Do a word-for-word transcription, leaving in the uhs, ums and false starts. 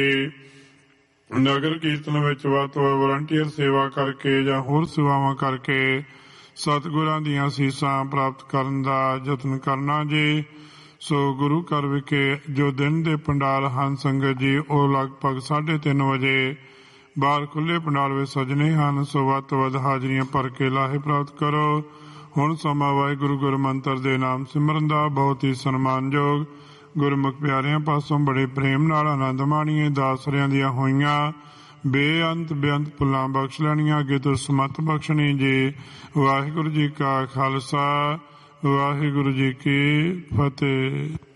ਨਗਰ ਕੀਰਤਨ ਵਿੱਚ ਵੱਧ ਤੋਂ ਵੱਧ ਵਲੰਟੀਅਰ ਸੇਵਾ ਕਰਕੇ ਜਾਂ ਹੋਰ ਸੇਵਾਵਾਂ ਕਰਕੇ ਸਤਿਗੁਰਾਂ ਦੀਆਂ ਅਸੀਸਾਂ ਪ੍ਰਾਪਤ ਕਰਨ ਦਾ ਯਤਨ ਕਰਨਾ ਜੀ। ਸੋ ਗੁਰੂ ਘਰ ਵਿਖੇ ਜੋ ਦਿਨ ਦੇ ਪੰਡਾਲ ਹਨ ਸੰਗਤ ਜੀ, ਉਹ ਲਗਭਗ ਸਾਢੇ ਤਿੰਨ ਵਜੇ ਬਾਹਰ ਖੁੱਲੇ ਪੰਡਾਲ ਵਿੱਚ ਸਜਣੇ ਹਨ। ਸੋ ਵੱਧ ਤੋਂ ਵੱਧ ਹਾਜ਼ਰੀਆਂ ਭਰ ਕੇ ਲਾਹੇ ਪ੍ਰਾਪਤ ਕਰੋ। ਹੁਣ ਸਮਾਂ ਵਾਹਿਗੁਰੂ ਗੁਰੂ ਮੰਤਰ ਦੇ ਨਾਮ ਸਿਮਰਨ ਦਾ। ਬਹੁਤ ਹੀ ਸਨਮਾਨਯੋਗ ਗੁਰਮੁਖ ਪਿਆਰਿਆਂ ਪਾਸੋਂ ਬੜੇ ਪ੍ਰੇਮ ਨਾਲ ਆਨੰਦ ਮਾਣੀਏ। ਦਾਸਰਿਆਂ ਦੀਆਂ ਹੋਈਆਂ ਬੇਅੰਤ ਬੇਅੰਤ ਭੁੱਲਾਂ ਬਖਸ਼ ਲੈਣੀਆਂ, ਅੱਗੇ ਤੋਂ ਸਮੱਤ ਬਖਸ਼ਣੀ ਜੀ। ਵਾਹਿਗੁਰੂ ਜੀ ਕਾ ਖਾਲਸਾ, ਵਾਹਿਗੁਰੂ ਜੀ ਕੀ ਫਤਿਹ।